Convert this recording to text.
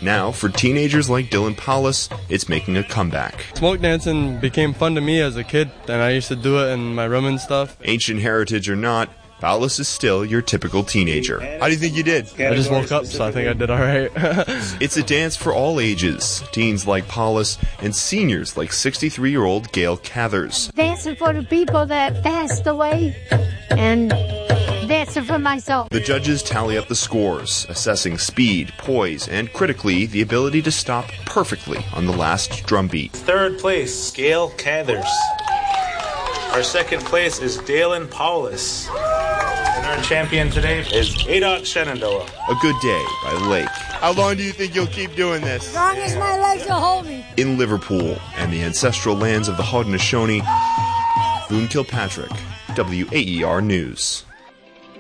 Now, for teenagers like Dylan Paulus, it's making a comeback. Smoke dancing became fun to me as a kid, and I used to do it in my room and stuff. Ancient heritage or not, Paulus is still your typical teenager. How do you think you did? I just woke up, so I think I did all right. It's a dance for all ages, teens like Paulus and seniors like 63-year-old Gail Cathers. Dancing for the people that passed away and dancing for myself. The judges tally up the scores, assessing speed, poise, and critically, the ability to stop perfectly on the last drum beat. Third place, Gail Cathers. Our second place is Dalen Paulus. And our champion today is Adok Shenandoah. A good day by the lake. How long do you think you'll keep doing this? As long as my legs will hold me. In Liverpool and the ancestral lands of the Haudenosaunee, Boone Kilpatrick, WAER News.